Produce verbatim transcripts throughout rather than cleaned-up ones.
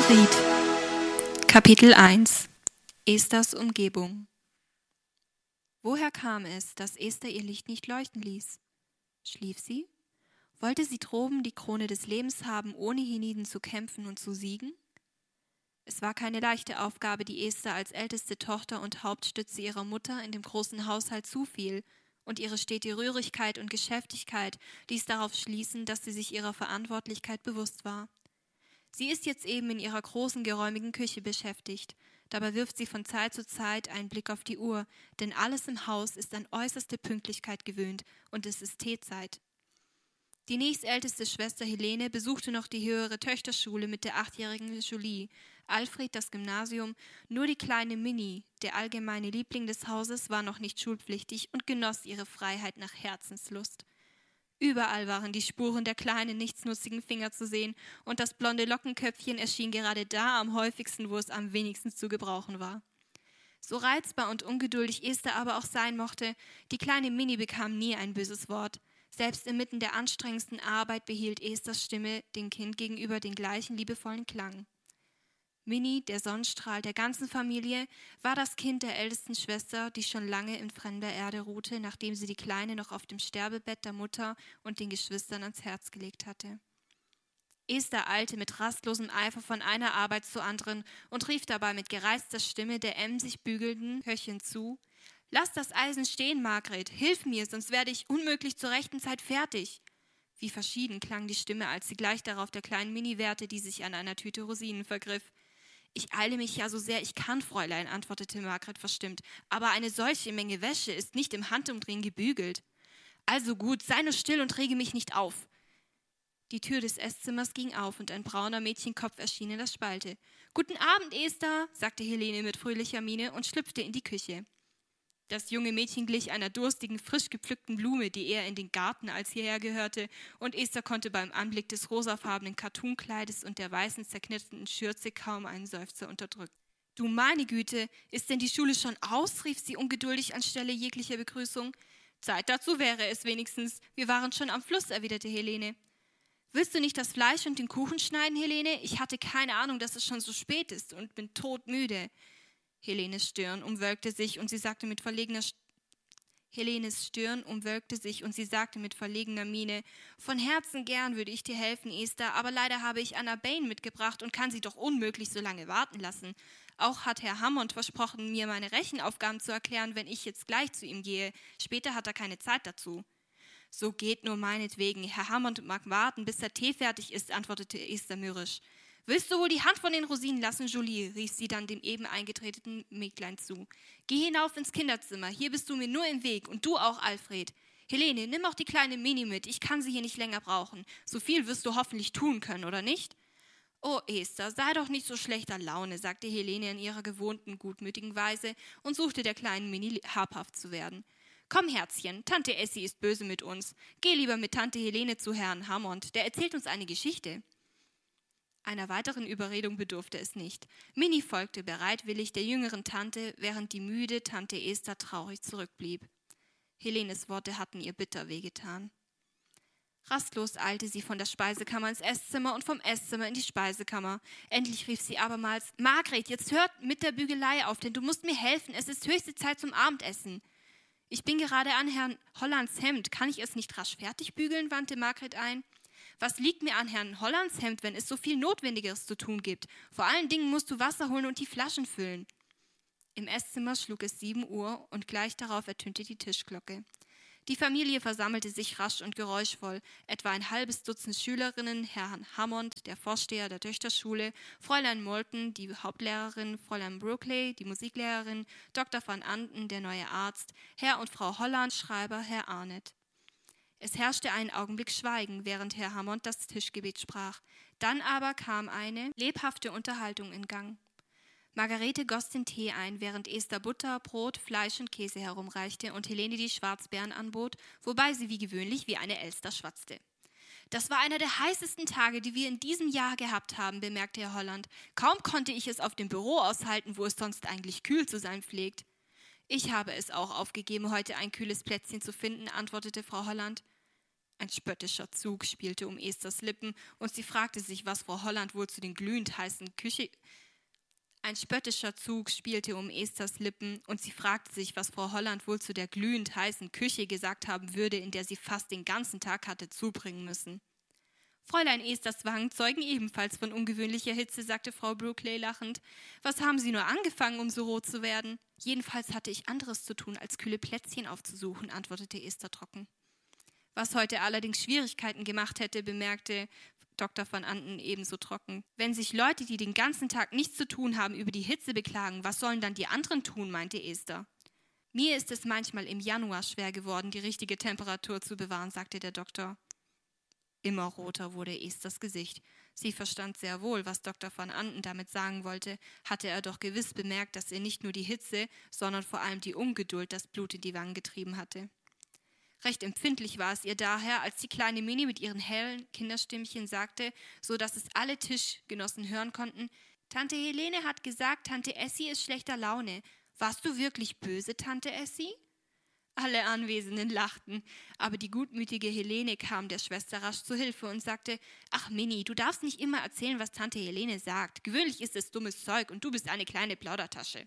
Alfred. Kapitel eins. Esthers Umgebung. Woher kam es, dass Esther ihr Licht nicht leuchten ließ? Schlief sie? Wollte sie droben die Krone des Lebens haben, ohne hienieden zu kämpfen und zu siegen? Es war keine leichte Aufgabe, die Esther als älteste Tochter und Hauptstütze ihrer Mutter in dem großen Haushalt zufiel, und ihre stete Rührigkeit und Geschäftigkeit ließ darauf schließen, dass sie sich ihrer Verantwortlichkeit bewusst war. Sie ist jetzt eben in ihrer großen, geräumigen Küche beschäftigt. Dabei wirft sie von Zeit zu Zeit einen Blick auf die Uhr, denn alles im Haus ist an äußerste Pünktlichkeit gewöhnt und es ist Teezeit. Die nächstälteste Schwester Helene besuchte noch die höhere Töchterschule mit der achtjährigen Julie, Alfred das Gymnasium, nur die kleine Minnie, der allgemeine Liebling des Hauses, war noch nicht schulpflichtig und genoss ihre Freiheit nach Herzenslust. Überall waren die Spuren der kleinen, nichtsnutzigen Finger zu sehen, und das blonde Lockenköpfchen erschien gerade da am häufigsten, wo es am wenigsten zu gebrauchen war. So reizbar und ungeduldig Esther aber auch sein mochte, die kleine Minnie bekam nie ein böses Wort. Selbst inmitten der anstrengendsten Arbeit behielt Esthers Stimme dem Kind gegenüber den gleichen liebevollen Klang. Minnie, der Sonnenstrahl der ganzen Familie, war das Kind der ältesten Schwester, die schon lange in fremder Erde ruhte, nachdem sie die Kleine noch auf dem Sterbebett der Mutter und den Geschwistern ans Herz gelegt hatte. Esther eilte mit rastlosem Eifer von einer Arbeit zur anderen und rief dabei mit gereizter Stimme der emsig bügelnden Köchin zu: »Lass das Eisen stehen, Margret, hilf mir, sonst werde ich unmöglich zur rechten Zeit fertig.« Wie verschieden klang die Stimme, als sie gleich darauf der kleinen Minnie wehrte, die sich an einer Tüte Rosinen vergriff. »Ich eile mich ja so sehr ich kann, Fräulein«, antwortete Margret verstimmt, »aber eine solche Menge Wäsche ist nicht im Handumdrehen gebügelt.« »Also gut, sei nur still und rege mich nicht auf.« Die Tür des Esszimmers ging auf und ein brauner Mädchenkopf erschien in der Spalte. »Guten Abend, Esther«, sagte Helene mit fröhlicher Miene und schlüpfte in die Küche. Das junge Mädchen glich einer durstigen, frisch gepflückten Blume, die eher in den Garten als hierher gehörte, und Esther konnte beim Anblick des rosafarbenen Kattunkleides und der weißen, zerknittenen Schürze kaum einen Seufzer unterdrücken. »Du meine Güte, ist denn die Schule schon aus?«, rief sie ungeduldig anstelle jeglicher Begrüßung. »Zeit dazu wäre es wenigstens. Wir waren schon am Fluss«, erwiderte Helene. »Willst du nicht das Fleisch und den Kuchen schneiden, Helene? Ich hatte keine Ahnung, dass es schon so spät ist und bin todmüde.« Helenes Stirn umwölkte sich und sie sagte mit verlegener St- Helenes Stirn umwölkte sich und sie sagte mit verlegener Miene: »Von Herzen gern würde ich dir helfen, Esther, aber leider habe ich Anna Bain mitgebracht und kann sie doch unmöglich so lange warten lassen. Auch hat Herr Hammond versprochen, mir meine Rechenaufgaben zu erklären, wenn ich jetzt gleich zu ihm gehe. Später hat er keine Zeit dazu.« »So geht nur meinetwegen. Herr Hammond mag warten, bis der Tee fertig ist«, antwortete Esther mürrisch. »Willst du wohl die Hand von den Rosinen lassen, Julie?«, rief sie dann dem eben eingetretenen Mägdlein zu. »Geh hinauf ins Kinderzimmer, hier bist du mir nur im Weg und du auch, Alfred. Helene, nimm auch die kleine Minnie mit, ich kann sie hier nicht länger brauchen. So viel wirst du hoffentlich tun können, oder nicht?« »Oh, Esther, sei doch nicht so schlechter Laune«, sagte Helene in ihrer gewohnten, gutmütigen Weise und suchte der kleinen Minnie habhaft zu werden. »Komm, Herzchen, Tante Essie ist böse mit uns. Geh lieber mit Tante Helene zu Herrn Hammond, der erzählt uns eine Geschichte.« Einer weiteren Überredung bedurfte es nicht. Minnie folgte bereitwillig der jüngeren Tante, während die müde Tante Esther traurig zurückblieb. Helenes Worte hatten ihr bitter wehgetan. Rastlos eilte sie von der Speisekammer ins Esszimmer und vom Esszimmer in die Speisekammer. Endlich rief sie abermals: »Margret, jetzt hört mit der Bügelei auf, denn du musst mir helfen. Es ist höchste Zeit zum Abendessen.« »Ich bin gerade an Herrn Hollands Hemd. Kann ich es nicht rasch fertig bügeln?«, wandte Margret ein. »Was liegt mir an Herrn Hollands Hemd, wenn es so viel Notwendigeres zu tun gibt? Vor allen Dingen musst du Wasser holen und die Flaschen füllen.« Im Esszimmer schlug es sieben Uhr und gleich darauf ertönte die Tischglocke. Die Familie versammelte sich rasch und geräuschvoll. Etwa ein halbes Dutzend Schülerinnen, Herrn Hammond, der Vorsteher der Töchterschule, Fräulein Moulton, die Hauptlehrerin, Fräulein Brookley, die Musiklehrerin, Doktor van Anden, der neue Arzt, Herr und Frau Holland, Schreiber, Herr Arnett. Es herrschte einen Augenblick Schweigen, während Herr Hammond das Tischgebet sprach. Dann aber kam eine lebhafte Unterhaltung in Gang. Margarete goss den Tee ein, während Esther Butter, Brot, Fleisch und Käse herumreichte und Helene die Schwarzbeeren anbot, wobei sie wie gewöhnlich wie eine Elster schwatzte. »Das war einer der heißesten Tage, die wir in diesem Jahr gehabt haben«, bemerkte Herr Holland. »Kaum konnte ich es auf dem Büro aushalten, wo es sonst eigentlich kühl zu sein pflegt.« »Ich habe es auch aufgegeben, heute ein kühles Plätzchen zu finden«, antwortete Frau Holland. Ein spöttischer Zug spielte um Esthers Lippen und sie fragte sich, was Frau Holland wohl zu den glühend heißen Küche... Ein spöttischer Zug spielte um Esthers Lippen und sie fragte sich, was Frau Holland wohl zu der glühend heißen Küche gesagt haben würde, in der sie fast den ganzen Tag hatte zubringen müssen. Fräulein Esthers Wangen zeugen ebenfalls von ungewöhnlicher Hitze, sagte Frau Brookley lachend. Was haben Sie nur angefangen, um so rot zu werden? Jedenfalls hatte ich anderes zu tun, als kühle Plätzchen aufzusuchen, antwortete Esther trocken. Was heute allerdings Schwierigkeiten gemacht hätte, bemerkte Doktor van Anden ebenso trocken. Wenn sich Leute, die den ganzen Tag nichts zu tun haben, über die Hitze beklagen, was sollen dann die anderen tun, meinte Esther. Mir ist es manchmal im Januar schwer geworden, die richtige Temperatur zu bewahren, sagte der Doktor. Immer roter wurde Esthers Gesicht. Sie verstand sehr wohl, was Doktor van Anden damit sagen wollte, hatte er doch gewiss bemerkt, dass ihr nicht nur die Hitze, sondern vor allem die Ungeduld das Blut in die Wangen getrieben hatte. Recht empfindlich war es ihr daher, als die kleine Minnie mit ihren hellen Kinderstimmchen sagte, so dass es alle Tischgenossen hören konnten, »Tante Helene hat gesagt, Tante Essie ist schlechter Laune. Warst du wirklich böse, Tante Essie?« Alle Anwesenden lachten, aber die gutmütige Helene kam der Schwester rasch zu Hilfe und sagte, »Ach, Minnie, du darfst nicht immer erzählen, was Tante Helene sagt. Gewöhnlich ist es dummes Zeug und du bist eine kleine Plaudertasche.«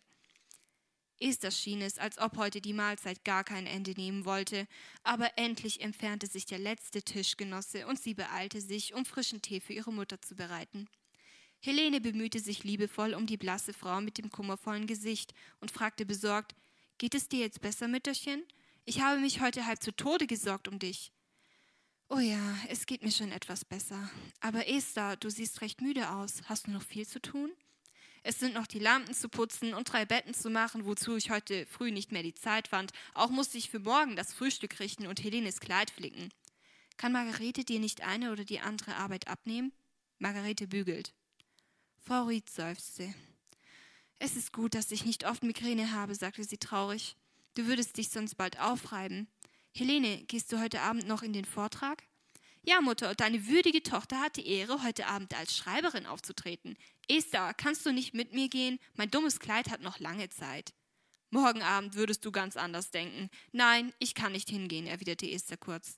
Esther schien es, als ob heute die Mahlzeit gar kein Ende nehmen wollte, aber endlich entfernte sich der letzte Tischgenosse und sie beeilte sich, um frischen Tee für ihre Mutter zu bereiten. Helene bemühte sich liebevoll um die blasse Frau mit dem kummervollen Gesicht und fragte besorgt, »Geht es dir jetzt besser, Mütterchen? Ich habe mich heute halb zu Tode gesorgt um dich.« »Oh ja, es geht mir schon etwas besser. Aber Esther, du siehst recht müde aus. Hast du noch viel zu tun?« »Es sind noch die Lampen zu putzen und drei Betten zu machen, wozu ich heute früh nicht mehr die Zeit fand. Auch musste ich für morgen das Frühstück richten und Helenes Kleid flicken. Kann Margarete dir nicht eine oder die andere Arbeit abnehmen?« Margarete bügelt. Frau Ried seufzte. »Es ist gut, dass ich nicht oft Migräne habe«, sagte sie traurig. »Du würdest dich sonst bald aufreiben. Helene, gehst du heute Abend noch in den Vortrag?« »Ja, Mutter, deine würdige Tochter hat die Ehre, heute Abend als Schreiberin aufzutreten. Esther, kannst du nicht mit mir gehen? Mein dummes Kleid hat noch lange Zeit.« »Morgen Abend würdest du ganz anders denken. Nein, ich kann nicht hingehen«, erwiderte Esther kurz.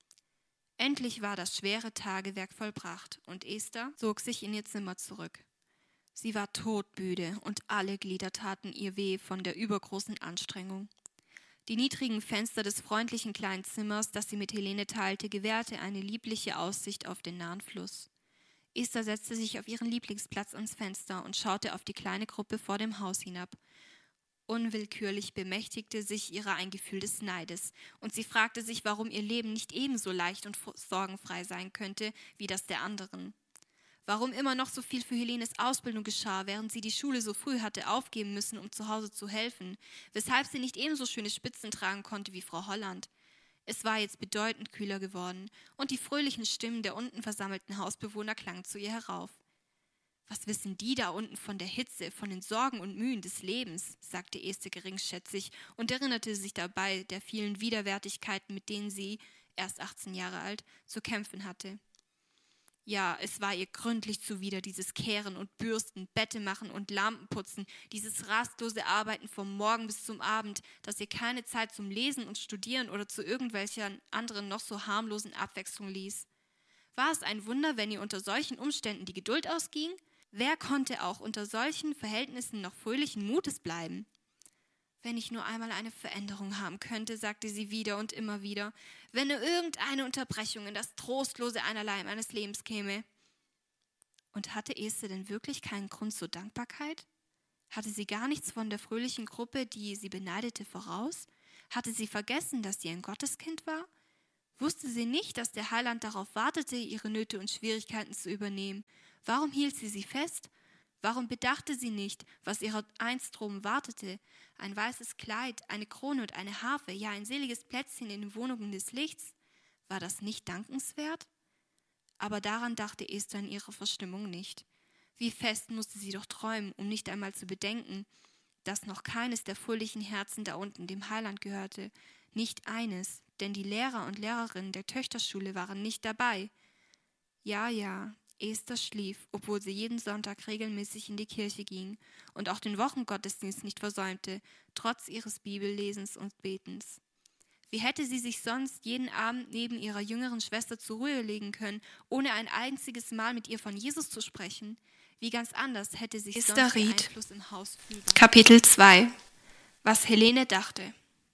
Endlich war das schwere Tagewerk vollbracht und Esther zog sich in ihr Zimmer zurück. Sie war todmüde und alle Glieder taten ihr weh von der übergroßen Anstrengung. Die niedrigen Fenster des freundlichen kleinen Zimmers, das sie mit Helene teilte, gewährte eine liebliche Aussicht auf den nahen Fluss. Esther setzte sich auf ihren Lieblingsplatz ans Fenster und schaute auf die kleine Gruppe vor dem Haus hinab. Unwillkürlich bemächtigte sich ihrer ein Gefühl des Neides, und sie fragte sich, warum ihr Leben nicht ebenso leicht und sorgenfrei sein könnte wie das der anderen. Warum immer noch so viel für Helenes Ausbildung geschah, während sie die Schule so früh hatte aufgeben müssen, um zu Hause zu helfen, weshalb sie nicht ebenso schöne Spitzen tragen konnte wie Frau Holland. Es war jetzt bedeutend kühler geworden, und die fröhlichen Stimmen der unten versammelten Hausbewohner klangen zu ihr herauf. »Was wissen die da unten von der Hitze, von den Sorgen und Mühen des Lebens?«, sagte Esther geringschätzig und erinnerte sich dabei der vielen Widerwärtigkeiten, mit denen sie, erst achtzehn Jahre alt, zu kämpfen hatte. Ja, es war ihr gründlich zuwider, dieses Kehren und Bürsten, Bette machen und Lampenputzen, dieses rastlose Arbeiten vom Morgen bis zum Abend, das ihr keine Zeit zum Lesen und Studieren oder zu irgendwelchen anderen noch so harmlosen Abwechslungen ließ. War es ein Wunder, wenn ihr unter solchen Umständen die Geduld ausging? Wer konnte auch unter solchen Verhältnissen noch fröhlichen Mutes bleiben? »Wenn ich nur einmal eine Veränderung haben könnte«, sagte sie wieder und immer wieder, »wenn nur irgendeine Unterbrechung in das trostlose Einerlei meines Lebens käme.« Und hatte Esther denn wirklich keinen Grund zur Dankbarkeit? Hatte sie gar nichts von der fröhlichen Gruppe, die sie beneidete, voraus? Hatte sie vergessen, dass sie ein Gotteskind war? Wusste sie nicht, dass der Heiland darauf wartete, ihre Nöte und Schwierigkeiten zu übernehmen? Warum hielt sie sie fest? Warum bedachte sie nicht, was ihrer einst droben wartete? Ein weißes Kleid, eine Krone und eine Harfe, ja ein seliges Plätzchen in den Wohnungen des Lichts. War das nicht dankenswert? Aber daran dachte Esther in ihrer Verstimmung nicht. Wie fest musste sie doch träumen, um nicht einmal zu bedenken, dass noch keines der fröhlichen Herzen da unten dem Heiland gehörte. Nicht eines, denn die Lehrer und Lehrerinnen der Töchterschule waren nicht dabei. Ja, ja, Esther schlief, obwohl sie jeden Sonntag regelmäßig in die Kirche ging und auch den Wochengottesdienst nicht versäumte, trotz ihres Bibellesens und Betens. Wie hätte sie sich sonst jeden Abend neben ihrer jüngeren Schwester zur Ruhe legen können, ohne ein einziges Mal mit ihr von Jesus zu sprechen? Wie ganz anders hätte sich Esther sonst der Ried. Einfluss im Haus fühlbar. Kapitel zwei. Was Helene dachte.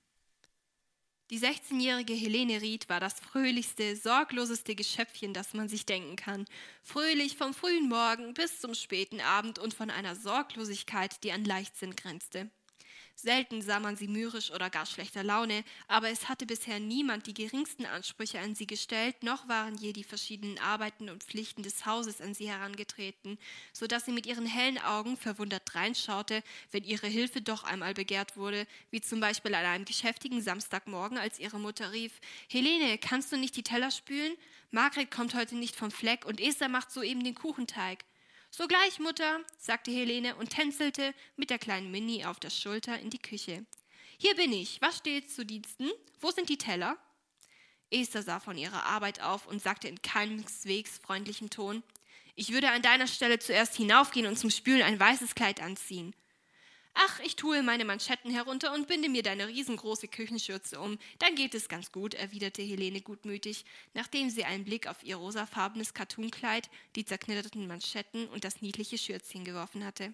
Die sechzehnjährige Helene Ried war das fröhlichste, sorgloseste Geschöpfchen, das man sich denken kann. Fröhlich vom frühen Morgen bis zum späten Abend und von einer Sorglosigkeit, die an Leichtsinn grenzte. Selten sah man sie mürrisch oder gar schlechter Laune, aber es hatte bisher niemand die geringsten Ansprüche an sie gestellt, noch waren je die verschiedenen Arbeiten und Pflichten des Hauses an sie herangetreten, so dass sie mit ihren hellen Augen verwundert reinschaute, wenn ihre Hilfe doch einmal begehrt wurde, wie zum Beispiel an einem geschäftigen Samstagmorgen, als ihre Mutter rief: »Helene, kannst du nicht die Teller spülen? Margret kommt heute nicht vom Fleck und Esther macht soeben den Kuchenteig.« »Sogleich, Mutter«, sagte Helene und tänzelte mit der kleinen Minnie auf der Schulter in die Küche. »Hier bin ich. Was steht zu Diensten? Wo sind die Teller?« Esther sah von ihrer Arbeit auf und sagte in keineswegs freundlichem Ton: »Ich würde an deiner Stelle zuerst hinaufgehen und zum Spülen ein weißes Kleid anziehen.« »Ach, ich tue meine Manschetten herunter und binde mir deine riesengroße Küchenschürze um. Dann geht es ganz gut«, erwiderte Helene gutmütig, nachdem sie einen Blick auf ihr rosafarbenes Kattunkleid, die zerknitterten Manschetten und das niedliche Schürzchen geworfen hatte.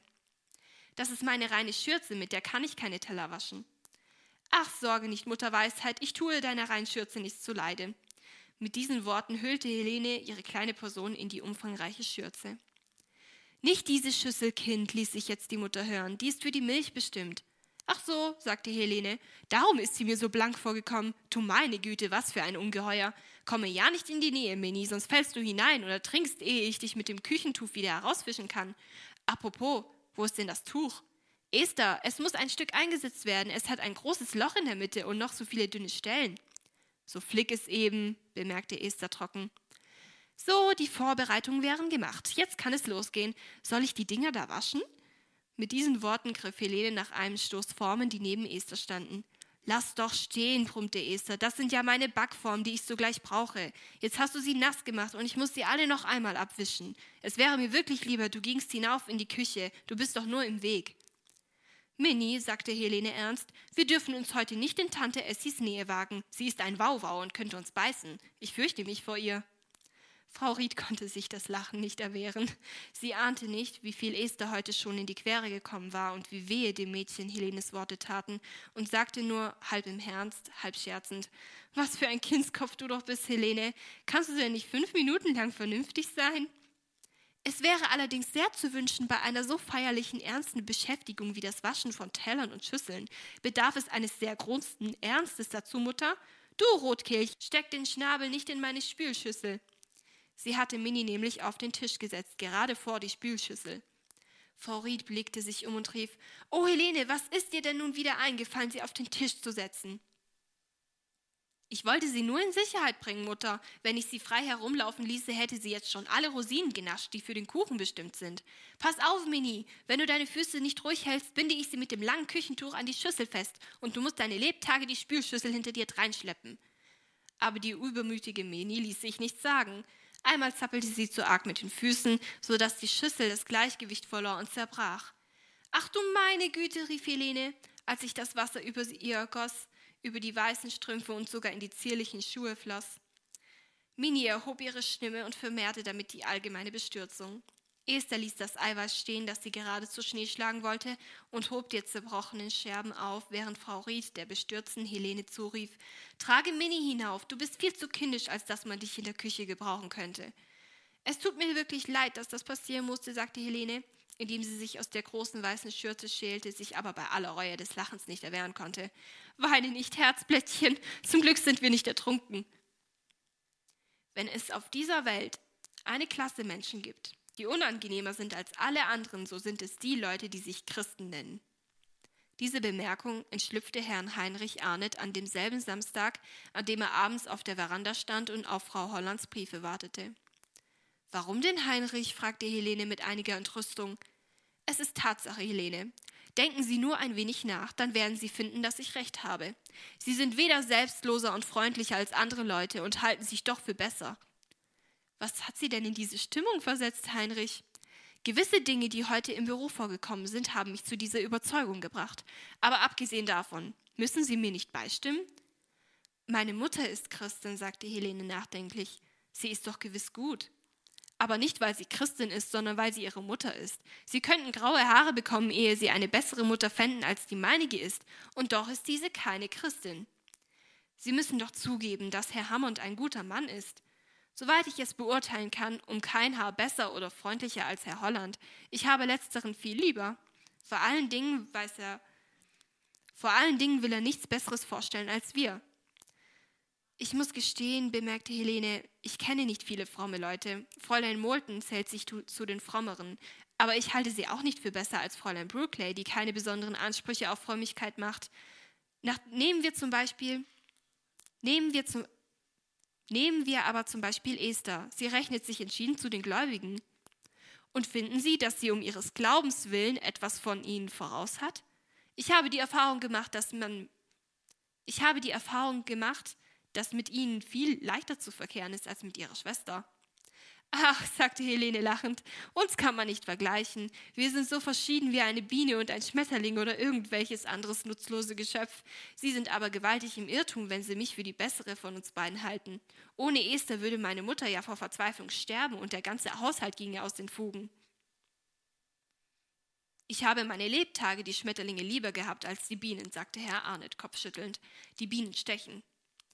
»Das ist meine reine Schürze, mit der kann ich keine Teller waschen.« »Ach, sorge nicht, Mutter Weisheit, ich tue deiner reinen Schürze nichts zuleide.« Mit diesen Worten hüllte Helene ihre kleine Person in die umfangreiche Schürze. »Nicht diese Schüssel, Kind«, ließ sich jetzt die Mutter hören, »die ist für die Milch bestimmt.« »Ach so«, sagte Helene, »darum ist sie mir so blank vorgekommen. Du meine Güte, was für ein Ungeheuer. Komme ja nicht in die Nähe, Minnie, sonst fällst du hinein oder trinkst, ehe ich dich mit dem Küchentuch wieder herausfischen kann. Apropos, wo ist denn das Tuch? Esther, es muss ein Stück eingesetzt werden. Es hat ein großes Loch in der Mitte und noch so viele dünne Stellen.« »So flick es eben«, bemerkte Esther trocken. »So, die Vorbereitungen wären gemacht. Jetzt kann es losgehen. Soll ich die Dinger da waschen?« Mit diesen Worten griff Helene nach einem Stoß Formen, die neben Esther standen. »Lass doch stehen«, brummte Esther. »Das sind ja meine Backformen, die ich sogleich brauche. Jetzt hast du sie nass gemacht und ich muss sie alle noch einmal abwischen. Es wäre mir wirklich lieber, du gingst hinauf in die Küche. Du bist doch nur im Weg.« »Minnie«, sagte Helene ernst, »wir dürfen uns heute nicht in Tante Essis Nähe wagen. Sie ist ein Wauwau und könnte uns beißen. Ich fürchte mich vor ihr.« Frau Ried konnte sich das Lachen nicht erwehren. Sie ahnte nicht, wie viel Esther heute schon in die Quere gekommen war und wie wehe dem Mädchen Helenes Worte taten, und sagte nur, halb im Ernst, halb scherzend: »Was für ein Kindskopf du doch bist, Helene. Kannst du denn nicht fünf Minuten lang vernünftig sein?« Es wäre allerdings sehr zu wünschen, bei einer so feierlichen, ernsten Beschäftigung wie das Waschen von Tellern und Schüsseln. Bedarf es eines sehr großen Ernstes dazu, Mutter? Du, Rotkehlchen, steck den Schnabel nicht in meine Spülschüssel.« Sie hatte Minnie nämlich auf den Tisch gesetzt, gerade vor die Spülschüssel. Frau Ried blickte sich um und rief: »Oh, Helene, was ist dir denn nun wieder eingefallen, sie auf den Tisch zu setzen?« »Ich wollte sie nur in Sicherheit bringen, Mutter. Wenn ich sie frei herumlaufen ließe, hätte sie jetzt schon alle Rosinen genascht, die für den Kuchen bestimmt sind. Pass auf, Minnie, wenn du deine Füße nicht ruhig hältst, binde ich sie mit dem langen Küchentuch an die Schüssel fest und du musst deine Lebtage die Spülschüssel hinter dir dreinschleppen.« Aber die übermütige Minnie ließ sich nichts sagen. Einmal zappelte sie zu arg mit den Füßen, so dass die Schüssel das Gleichgewicht verlor und zerbrach. »Ach du meine Güte«, rief Helene, als sich das Wasser über sie ergoss, über die weißen Strümpfe und sogar in die zierlichen Schuhe floss. Minnie erhob ihre Stimme und vermehrte damit die allgemeine Bestürzung. Esther ließ das Eiweiß stehen, das sie gerade zu Schnee schlagen wollte, und hob die zerbrochenen Scherben auf, während Frau Ried der bestürzten Helene zurief: »Trage Minnie hinauf, du bist viel zu kindisch, als dass man dich in der Küche gebrauchen könnte.« »Es tut mir wirklich leid, dass das passieren musste«, sagte Helene, indem sie sich aus der großen weißen Schürze schälte, sich aber bei aller Reue des Lachens nicht erwehren konnte. »Weine nicht, Herzblättchen, zum Glück sind wir nicht ertrunken.« Wenn es auf dieser Welt eine Klasse Menschen gibt, die unangenehmer sind als alle anderen, so sind es die Leute, die sich Christen nennen. Diese Bemerkung entschlüpfte Herrn Heinrich Arndt an demselben Samstag, an dem er abends auf der Veranda stand und auf Frau Hollands Briefe wartete. »Warum denn, Heinrich?«, fragte Helene mit einiger Entrüstung. »Es ist Tatsache, Helene. Denken Sie nur ein wenig nach, dann werden Sie finden, dass ich recht habe. Sie sind weder selbstloser und freundlicher als andere Leute und halten sich doch für besser.« »Was hat Sie denn in diese Stimmung versetzt, Heinrich?« »Gewisse Dinge, die heute im Büro vorgekommen sind, haben mich zu dieser Überzeugung gebracht. Aber abgesehen davon, müssen Sie mir nicht beistimmen?« Meine Mutter ist Christin, sagte Helene nachdenklich. Sie ist doch gewiss gut. Aber nicht, weil sie Christin ist, sondern weil sie ihre Mutter ist. Sie könnten graue Haare bekommen, ehe sie eine bessere Mutter fänden, als die meinige ist. Und doch ist diese keine Christin. Sie müssen doch zugeben, dass Herr Hammond ein guter Mann ist. Soweit ich es beurteilen kann, um kein Haar besser oder freundlicher als Herr Holland. Ich habe letzteren viel lieber. Vor allen Dingen weiß er, vor allen Dingen will er nichts Besseres vorstellen als wir. Ich muss gestehen, bemerkte Helene, ich kenne nicht viele fromme Leute. Fräulein Moulton zählt sich zu den Frommeren. Aber ich halte sie auch nicht für besser als Fräulein Brookley, die keine besonderen Ansprüche auf Frömmigkeit macht. Nach, nehmen wir zum Beispiel, nehmen wir zum, nehmen wir aber zum Beispiel Esther. Sie rechnet sich entschieden zu den Gläubigen. Und finden Sie, dass sie um ihres Glaubens willen etwas von ihnen voraus hat? Ich habe die Erfahrung gemacht, dass man, ich habe die Erfahrung gemacht, dass mit ihnen viel leichter zu verkehren ist als mit ihrer Schwester. Ach, sagte Helene lachend, uns kann man nicht vergleichen. Wir sind so verschieden wie eine Biene und ein Schmetterling oder irgendwelches anderes nutzlose Geschöpf. Sie sind aber gewaltig im Irrtum, wenn sie mich für die bessere von uns beiden halten. Ohne Esther würde meine Mutter ja vor Verzweiflung sterben und der ganze Haushalt ginge aus den Fugen. Ich habe meine Lebtage die Schmetterlinge lieber gehabt als die Bienen, sagte Herr Arnett kopfschüttelnd. Die Bienen stechen.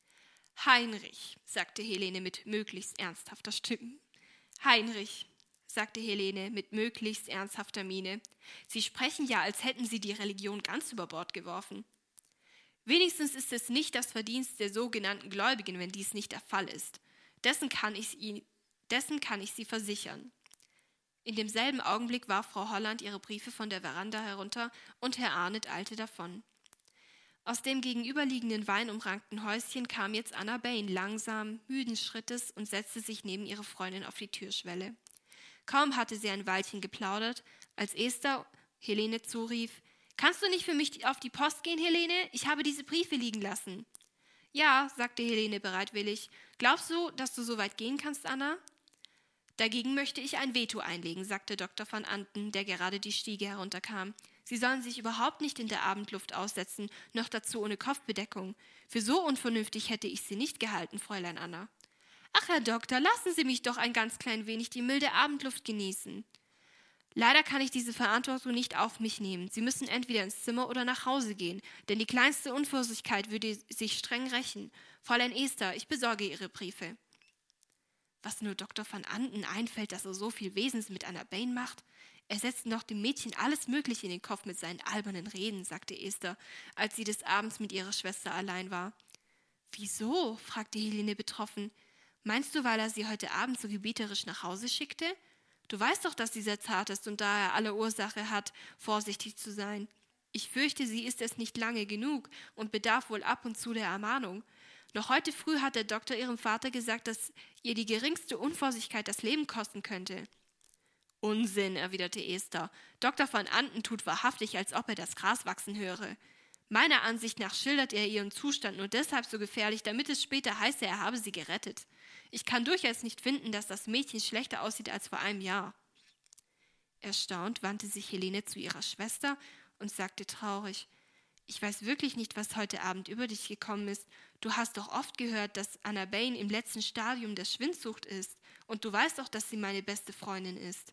Heinrich, sagte Helene mit möglichst ernsthafter Stimme. Heinrich, sagte Helene mit möglichst ernsthafter Miene, Sie sprechen ja, als hätten Sie die Religion ganz über Bord geworfen. Wenigstens ist es nicht das Verdienst der sogenannten Gläubigen, wenn dies nicht der Fall ist. Dessen kann ich, ihn, dessen kann ich Sie versichern. In demselben Augenblick warf Frau Holland ihre Briefe von der Veranda herunter und Herr Arnett eilte davon. Aus dem gegenüberliegenden weinumrankten Häuschen kam jetzt Anna Bain langsam, müden Schrittes und setzte sich neben ihre Freundin auf die Türschwelle. Kaum hatte sie ein Weilchen geplaudert, als Esther Helene zurief, »Kannst du nicht für mich auf die Post gehen, Helene? Ich habe diese Briefe liegen lassen.« »Ja«, sagte Helene bereitwillig. »Glaubst du, dass du so weit gehen kannst, Anna?« »Dagegen möchte ich ein Veto einlegen«, sagte Doktor van Anten, der gerade die Stiege herunterkam. »Sie sollen sich überhaupt nicht in der Abendluft aussetzen, noch dazu ohne Kopfbedeckung. Für so unvernünftig hätte ich Sie nicht gehalten, Fräulein Anna.« »Ach, Herr Doktor, lassen Sie mich doch ein ganz klein wenig die milde Abendluft genießen.« »Leider kann ich diese Verantwortung nicht auf mich nehmen. Sie müssen entweder ins Zimmer oder nach Hause gehen, denn die kleinste Unvorsichtigkeit würde sich streng rächen. Fräulein Esther, ich besorge Ihre Briefe.« Was nur Doktor van Anten einfällt, dass er so viel Wesens mit Anna Bain macht? Er setzt noch dem Mädchen alles Mögliche in den Kopf mit seinen albernen Reden, sagte Esther, als sie des Abends mit ihrer Schwester allein war. »Wieso?« fragte Helene betroffen. »Meinst du, weil er sie heute Abend so gebieterisch nach Hause schickte? Du weißt doch, dass sie sehr zart ist und daher alle Ursache hat, vorsichtig zu sein. Ich fürchte, sie ist es nicht lange genug und bedarf wohl ab und zu der Ermahnung. Noch heute früh hat der Doktor ihrem Vater gesagt, dass ihr die geringste Unvorsichtigkeit das Leben kosten könnte.« »Unsinn«, erwiderte Esther. »Doktor van Anten tut wahrhaftig, als ob er das Gras wachsen höre. Meiner Ansicht nach schildert er ihren Zustand nur deshalb so gefährlich, damit es später heiße, er habe sie gerettet. Ich kann durchaus nicht finden, dass das Mädchen schlechter aussieht als vor einem Jahr.« Erstaunt wandte sich Helene zu ihrer Schwester und sagte traurig, »Ich weiß wirklich nicht, was heute Abend über dich gekommen ist. Du hast doch oft gehört, dass Anna Bain im letzten Stadium der Schwindsucht ist. Und du weißt doch, dass sie meine beste Freundin ist.«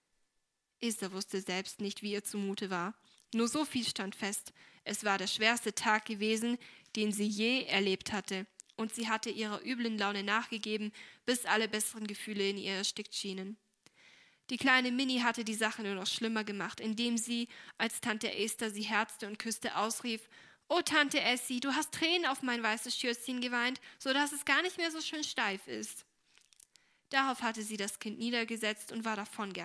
Esther wusste selbst nicht, wie ihr zumute war. Nur so viel stand fest. Es war der schwerste Tag gewesen, den sie je erlebt hatte. Und sie hatte ihrer üblen Laune nachgegeben, bis alle besseren Gefühle in ihr erstickt schienen. Die kleine Minnie hatte die Sache nur noch schlimmer gemacht, indem sie, als Tante Esther sie herzte und küsste, ausrief, »Oh, Tante Essie, du hast Tränen auf mein weißes Schürzchen geweint, so dass es gar nicht mehr so schön steif ist.« Darauf hatte sie das Kind niedergesetzt und war davongegangen.